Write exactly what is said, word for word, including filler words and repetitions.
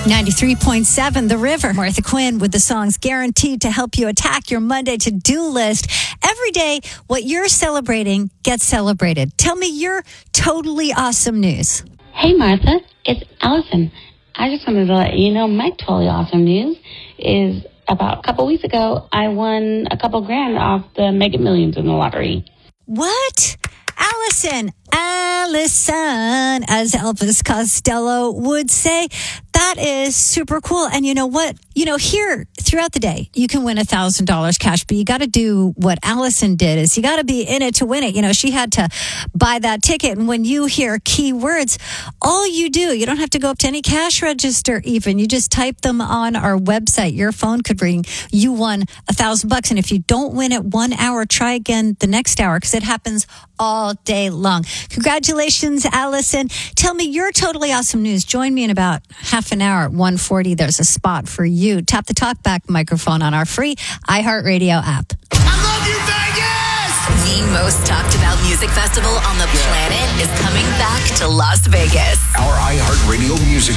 ninety-three point seven The River. Martha Quinn with the songs guaranteed to help you attack your Monday to-do list. Every day, what you're celebrating gets celebrated. Tell me your totally awesome news. Hey, Martha. It's Allison. I just wanted to let you know my totally awesome news is about a couple weeks ago, I won a couple grand off the Mega Millions in the lottery. What? Allison, Allison, as Elvis Costello would say. That is super cool. And you know what? You know, here throughout the day, you can win one thousand dollars cash, but you got to do what Allison did is you got to be in it to win it. You know, she had to buy that ticket. And when you hear keywords, all you do, you don't have to go up to any cash register even. You just type them on our website. Your phone could ring. You won a thousand bucks. And if you don't win it one hour, try again the next hour because it happens all day long. Congratulations, Allison. Tell me your totally awesome news. Join me in about half an hour at one forty. There's a spot for you. Tap the talkback microphone on our free iHeartRadio app. I love you, Vegas! The most talked about music festival on the planet is coming back to Las Vegas. Our iHeartRadio music